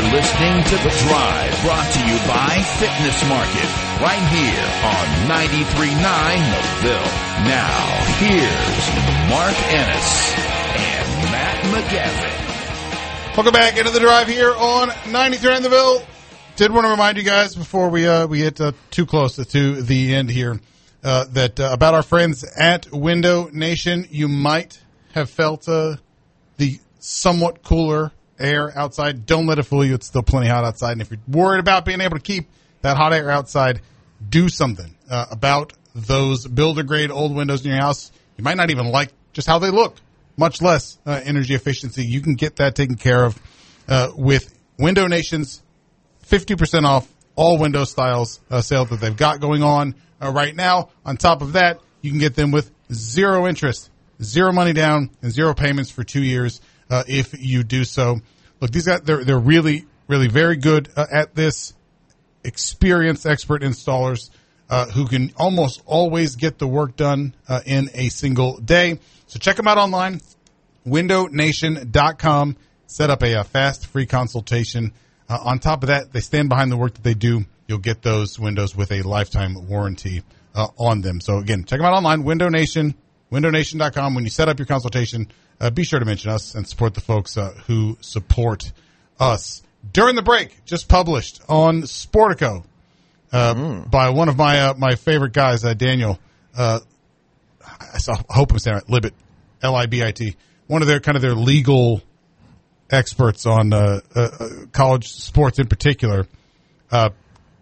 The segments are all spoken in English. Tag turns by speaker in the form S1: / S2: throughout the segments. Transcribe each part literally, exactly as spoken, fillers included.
S1: You're listening to The Drive, brought to you by Fitness Market, right here on ninety-three point nine The Ville. Now, here's Mark Ennis and Matt McGavin.
S2: Welcome back into The Drive here on ninety-three point nine The Ville. Did want to remind you guys before we uh, we get uh, too close to the end here uh, that uh, about our friends at Window Nation. You might have felt uh, the somewhat cooler air outside. Don't let it fool you. It's still plenty hot outside. And if you're worried about being able to keep that hot air outside, do something uh, about those builder-grade old windows in your house. You might not even like just how they look, much less uh, energy efficiency. You can get that taken care of uh, with Window Nation's fifty percent off all window styles uh, sale that they've got going on uh, right now. On top of that, you can get them with zero interest, zero money down, and zero payments for two years uh, if you do so. Look, these guys, they're, they're really, really very good uh, at this. Experienced expert installers uh, who can almost always get the work done uh, in a single day. So check them out online, window nation dot com. Set up a, a fast, free consultation. Uh, on top of that, they stand behind the work that they do. You'll get those windows with a lifetime warranty uh, on them. So, again, check them out online, Window Nation, window nation dot com. When you set up your consultation, uh, be sure to mention us and support the folks uh, who support us. During the break, just published on Sportico uh, mm. by one of my uh, my favorite guys, uh, Daniel. Uh, I, saw, I hope I'm saying it right, Libit, L I B I T. One of their kind of their legal experts on uh, uh, college sports in particular. Uh,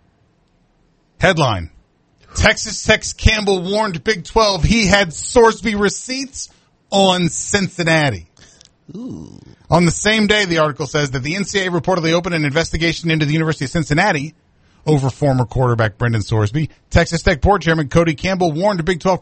S2: headline: Texas Tech's Campbell warned Big twelve he had Sorsby receipts on Cincinnati.
S3: Ooh.
S2: On the same day, the article says that the N C double A reportedly opened an investigation into the University of Cincinnati over former quarterback Brendan Sorsby. Texas Tech board chairman Cody Campbell warned Big twelve